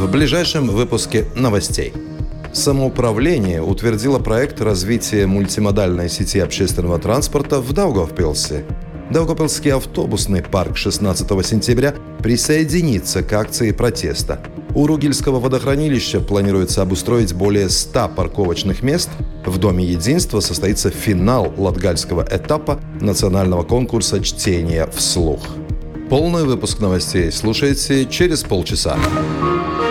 в ближайшем выпуске новостей. Самоуправление утвердило проект развития мультимодальной сети общественного транспорта в Даугавпилсе. Даугавпилский автобусный парк 16 сентября присоединится к акции протеста. У Ругельского водохранилища планируется обустроить более 100 парковочных мест. В Доме единства состоится финал латгальского этапа национального конкурса чтения вслух. Полный выпуск новостей слушайте через полчаса.